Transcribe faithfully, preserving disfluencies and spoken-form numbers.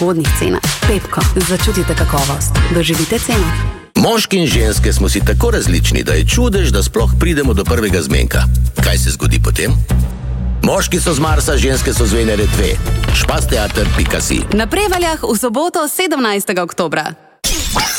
vodnih cenah. Pepko, začutite kakovost. Doživite ceno. Moški in ženske smo si tako različni, da je čudež, da sploh pridemo do prvega zmenka. Kaj se zgodi potem? Moški so z Marsa, ženske so z Venere dve. špas teater pika si. Na Prevaljah v soboto sedemnajstega oktobra.